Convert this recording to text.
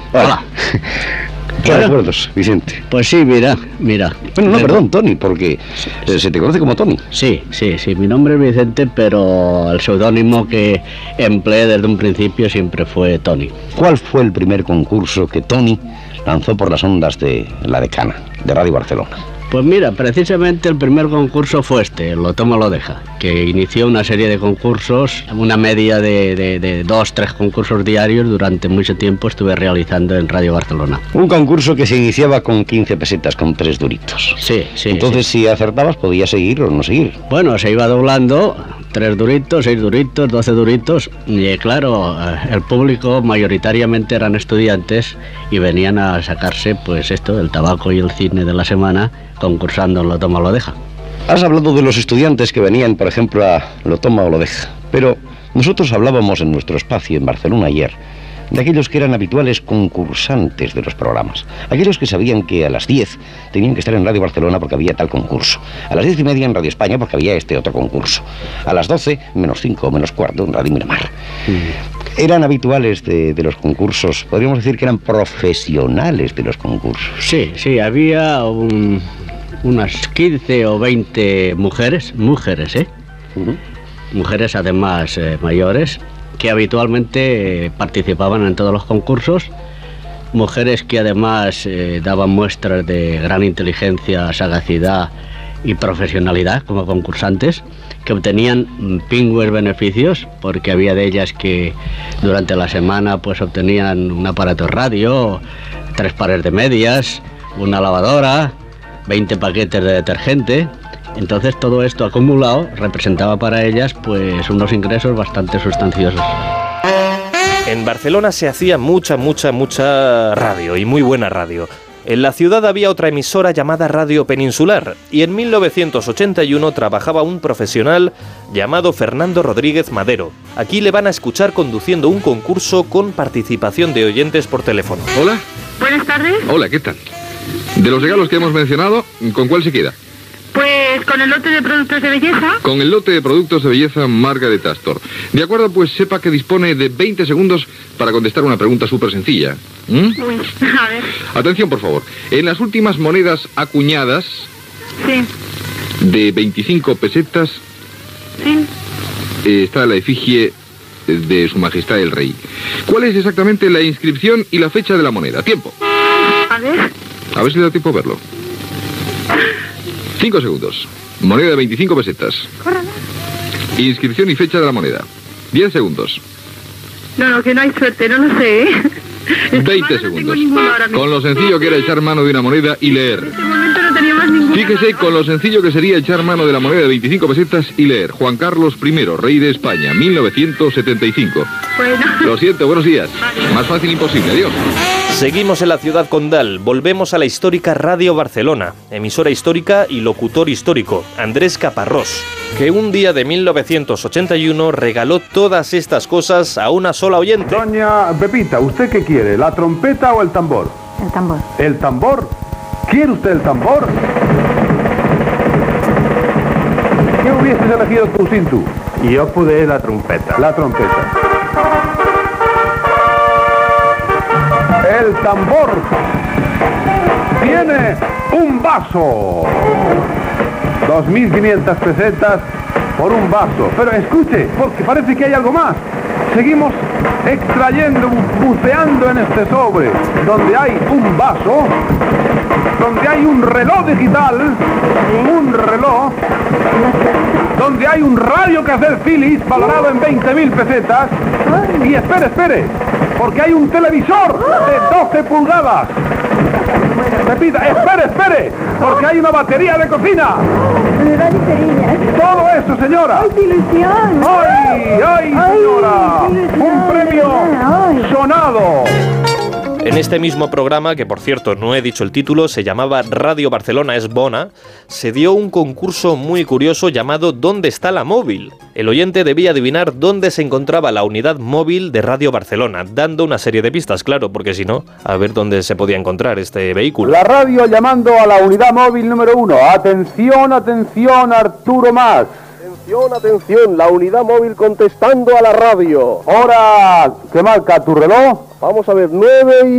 Hola. ¿Qué recuerdos, Vicente? Pues sí, mira. Bueno, no, perdón, Tony, porque se te conoce como Tony. Sí, mi nombre es Vicente, pero el seudónimo que empleé desde un principio siempre fue Tony. ¿Cuál fue el primer concurso que Tony lanzó por las ondas de la Decana, de Radio Barcelona? Pues mira, precisamente el primer concurso fue Lo toma o lo deja, que inició una serie de concursos, una media de 2-3 concursos diarios. Durante mucho tiempo estuve realizando en Radio Barcelona. Un concurso que se iniciaba con 15 pesetas, con 3 duritos. Sí. Entonces, si acertabas, podías seguir o no seguir. Bueno, se iba doblando, 3 duritos, 6 duritos, 12 duritos, y claro, el público mayoritariamente eran estudiantes y venían a sacarse, pues el tabaco y el cine de la semana, concursando en Lo toma o lo deja. Has hablado de los estudiantes que venían, por ejemplo, a Lo toma o lo deja, pero nosotros hablábamos en nuestro espacio en Barcelona ayer de aquellos que eran habituales concursantes de los programas, aquellos que sabían que a las 10 tenían que estar en Radio Barcelona porque había tal concurso, a las 10:30 en Radio España porque había este otro concurso, a las 12, menos 5 o menos cuarto en Radio Miramar. Eran habituales de los concursos, podríamos decir que eran profesionales de los concursos. Sí, había unas 15 o 20 mujeres, mujeres además mayores, que habitualmente participaban en todos los concursos, mujeres que además daban muestras de gran inteligencia, sagacidad y profesionalidad como concursantes, que obtenían pingües beneficios, porque había de ellas que durante la semana pues obtenían un aparato de radio, 3 pares de medias, una lavadora, 20 paquetes de detergente. Entonces todo esto acumulado representaba para ellas pues unos ingresos bastante sustanciosos. En Barcelona se hacía mucha radio, y muy buena radio. En la ciudad había otra emisora llamada Radio Peninsular, y en 1981 trabajaba un profesional llamado Fernando Rodríguez Madero. Aquí le van a escuchar conduciendo un concurso con participación de oyentes por teléfono. Hola. Buenas tardes. Hola, ¿qué tal? De los regalos que hemos mencionado, ¿con cuál se queda? Pues con el lote de productos de belleza. Con el lote de productos de belleza Margaret Astor. De acuerdo, pues sepa que dispone de 20 segundos para contestar una pregunta súper sencilla. Uy, a ver. Atención, por favor. En las últimas monedas acuñadas... Sí. De 25 pesetas... Sí. Está la efigie de Su Majestad el Rey. ¿Cuál es exactamente la inscripción y la fecha de la moneda? Tiempo. A ver si le da tiempo a verlo. 5 segundos. Moneda de 25 pesetas. Inscripción y fecha de la moneda. 10 segundos. No, que no hay suerte, no lo sé, ¿eh? 20 segundos. Con lo sencillo que era echar mano de una moneda y leer. En este momento no teníamos ninguna. Fíjese con lo sencillo que sería echar mano de la moneda de 25 pesetas y leer. Juan Carlos I, rey de España, 1975. Bueno. Lo siento, buenos días. Más fácil imposible, adiós. Seguimos en la ciudad condal, volvemos a la histórica Radio Barcelona, emisora histórica y locutor histórico, Andrés Caparrós, que un día de 1981 regaló todas estas cosas a una sola oyente. Doña Pepita, ¿usted qué quiere? ¿La trompeta o el tambor? El tambor. ¿El tambor? ¿Quiere usted el tambor? ¿Qué hubieses elegido tú, Cintu? Yo pude la trompeta. La trompeta. El tambor tiene un vaso. 2.500 pesetas por un vaso. Pero escuche, porque parece que hay algo más. Seguimos extrayendo, buceando en este sobre, donde hay un vaso, donde hay un reloj digital, donde hay un radio cassette Philips valorado en 20.000 pesetas. Y espere, porque hay un televisor de 12 pulgadas. Repita, espere, porque hay una batería de cocina. Todo eso, señora. ¡Ay, qué ilusión! ¡Ay, señora! ¡Ay, qué ilusión! ¡Un premio sonado! En este mismo programa, que por cierto no he dicho el título, se llamaba Radio Barcelona es Bona, se dio un concurso muy curioso llamado ¿Dónde está la móvil? El oyente debía adivinar dónde se encontraba la unidad móvil de Radio Barcelona, dando una serie de pistas, claro, porque si no, a ver dónde se podía encontrar este vehículo. La radio llamando a la unidad móvil número 1. Atención, Arturo Más. Atención, la unidad móvil contestando a la radio. Hora que marca tu reloj. Vamos a ver, 9 y...